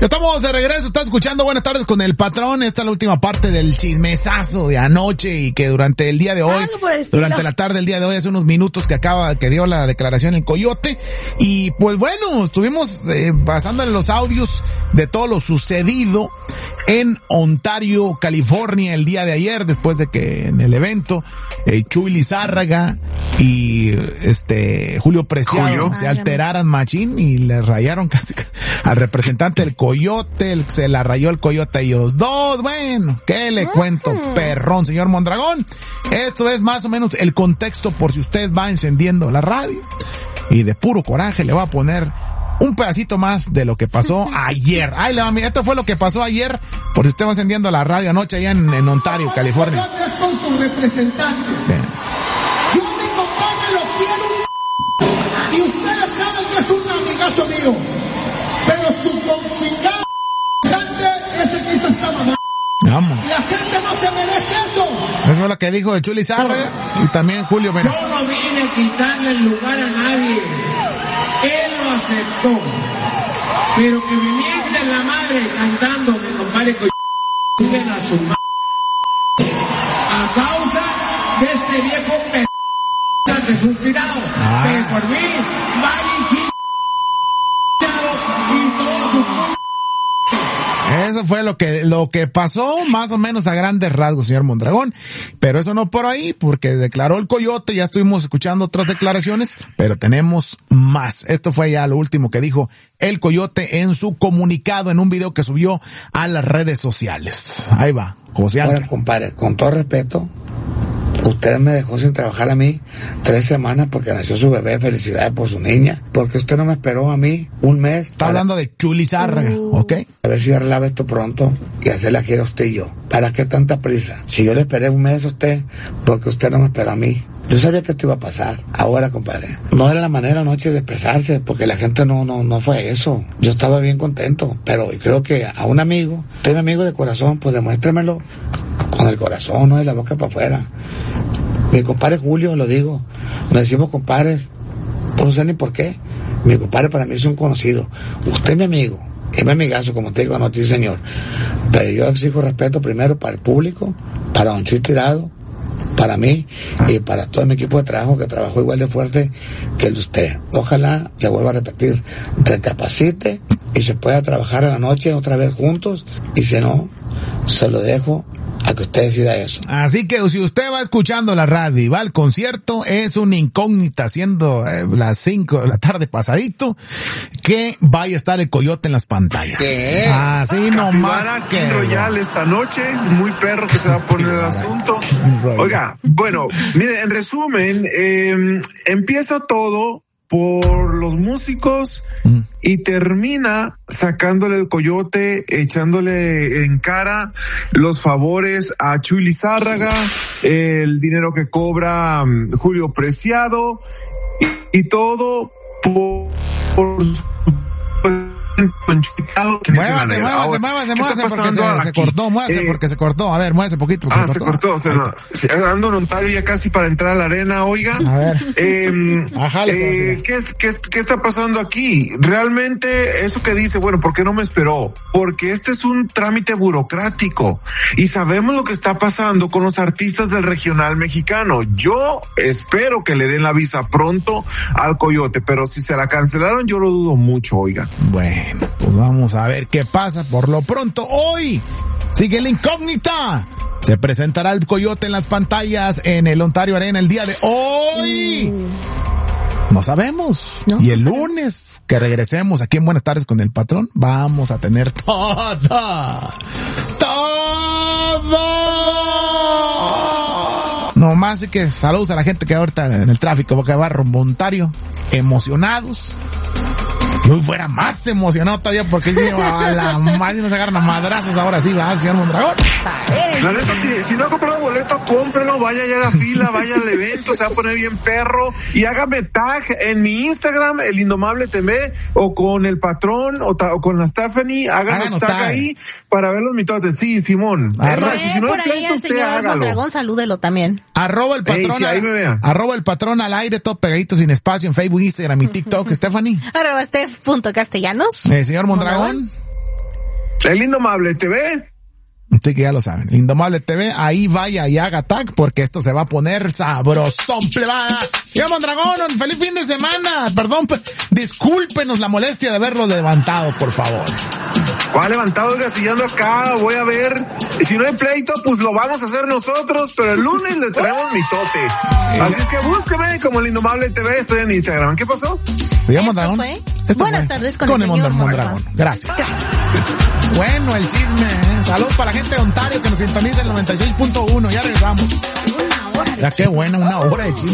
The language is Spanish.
Estamos de regreso, está escuchando Buenas Tardes con el Patrón. Esta es la última parte del chismesazo de anoche y que durante el día de hoy, durante la tarde del día de hoy, hace unos minutos que dio la declaración el Coyote. Y pues bueno, estuvimos basando en los audios de todo lo sucedido en Ontario, California, el día de ayer, después de que en el evento Chuy Lizárraga y Julio Preciado se alteraran machín y le rayaron casi al representante del Coyote, se la rayó el Coyote a ellos dos. Bueno, ¿qué le cuento, perrón, señor Mondragón? Esto es más o menos el contexto por si usted va encendiendo la radio y de puro coraje le va a poner un pedacito más de lo que pasó ayer. Ay, esto fue lo que pasó ayer, por si usted va encendiendo la radio anoche allá en Ontario, California. Con su representante. Bien. Yo a mi compadre lo quiero y ustedes saben que es un amigazo mío, pero su conchingada ese que hizo esta mamá. Vamos. La gente no se merece eso. Eso es lo que dijo de Chuy Lizárraga y también Julio. Mira. Yo no vine a quitarle el lugar a nadie. Él lo aceptó. Pero que me mienten la madre cantando, mi compadre, que a su madre. A causa de este viejo de sus tirados. Que por mí, vayan y todo su. Eso fue lo que pasó, más o menos a grandes rasgos, señor Mondragón. Pero eso no por ahí, porque declaró el Coyote, ya estuvimos escuchando otras declaraciones, pero tenemos más. Esto fue ya lo último que dijo el Coyote en su comunicado, en un video que subió a las redes sociales. Ahí va, José Ángel. Ahora, compadre, con todo respeto, usted me dejó sin trabajar a mí 3 semanas porque nació su bebé. Felicidades por su niña. Porque usted no me esperó a mí un mes. Está hablando de Chuy Lizárraga, ¿ok? A ver si yo arreglaba esto pronto y hacerla quiera usted y yo. ¿Para qué tanta prisa? Si yo le esperé un mes a usted, porque usted no me esperó a mí. Yo sabía que esto iba a pasar. Ahora, compadre, no era la manera anoche de expresarse, porque la gente no fue eso. Yo estaba bien contento, pero creo que a un amigo, usted es mi amigo de corazón, pues demuéstremelo con el corazón, no de la boca para afuera. Mi compadre Julio, lo digo, nos decimos compadres, no sé ni por qué. Mi compadre para mí es un conocido. Usted es mi amigo, es mi amigazo, como te digo anoche, señor. Pero yo exijo respeto primero para el público, para don Chuy Tirado, para mí y para todo mi equipo de trabajo que trabajó igual de fuerte que el de usted. Ojalá, le vuelvo a repetir, recapacite y se pueda trabajar a la noche otra vez juntos, y si no, se lo dejo a que usted decida eso. Así que si usted va escuchando la radio y va al concierto, es una incógnita, siendo las 5 de la tarde pasadito, que vaya a estar el Coyote en las pantallas. ¿Qué? Así nomás que King Royal esta noche, muy perro que se va a poner el asunto. Oiga, bueno, mire, en resumen, empieza todo por los músicos y termina sacándole el Coyote, echándole en cara los favores a Chuy Lizárraga, el dinero que cobra Julio Preciado y todo por muévase porque se cortó, porque se cortó. A ver, muévase poquito. Se cortó, o sea, no. Ando en Ontario ya casi para entrar a la arena, oiga. A ver. ¿Qué está pasando aquí? Realmente, eso que dice, bueno, ¿por qué no me esperó? Porque este es un trámite burocrático y sabemos lo que está pasando con los artistas del regional mexicano. Yo espero que le den la visa pronto al Coyote, pero si se la cancelaron, yo lo dudo mucho, oiga. Bueno, pues vamos a ver qué pasa. Por lo pronto, hoy sigue la incógnita. Se presentará el Coyote en las pantallas en el Ontario Arena el día de hoy. No sabemos. Y el lunes que regresemos aquí en Buenas Tardes con el Patrón, vamos a tener todo. Nomás es que saludos a la gente que ahorita en el tráfico porque va rumbo a Ontario, emocionados. Yo fuera más emocionado todavía porque a la madre nos agarran a madrazos ahora sí, va, señor Mondragón. La neta, si no ha comprado boleto, cómprelo, vaya ya a la fila, vaya al evento, se va a poner bien perro, y hágame tag en mi Instagram, el Indomable TV, o con el Patrón, o con la Stephanie, háganos tag ahí para ver los mitotes. Sí, Simón. Si no por ahí el señor Mondragón, salúdelo también. Arroba el Patrón, arroba el Patrón al aire, todo pegadito, sin espacio, en Facebook, Instagram y TikTok. Stephanie. Arroba Steph.castellanos. Señor Mondragón. El Indomable TV. Sí, que ya lo saben. Indomable TV, ahí vaya y haga tag porque esto se va a poner sabrosón. ¡Ya, Mondragón! ¡Feliz fin de semana! Perdón, discúlpenos la molestia de haberlo levantado, por favor. ¿Cuál levantado? Oiga, si yo ando acá, voy a ver. Y si no hay pleito, pues lo vamos a hacer nosotros, pero el lunes le traemos mitote. Así es que búsqueme como el Indomable TV, estoy en Instagram. ¿Qué pasó? Mondragón. Buenas tardes con el señor Mondragón. Gracias. Bueno, el chisme, Saludos para la gente de Ontario que nos sintoniza en el 96.1. Ya regresamos. Una hora. Ya qué buena, una hora de chisme.